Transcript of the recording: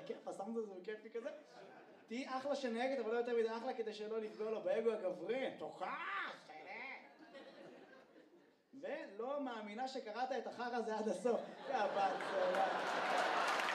בכיף, הסאונד הזה הוא כיפי כזה. תהי אחלה שנהגת, אבל לא יותר מדי אחלה כדי שלא לפגוע לו באגו הגברי. תוכח, ולא מאמינה שקראת את החרא הזה עד הסוף. יא בת,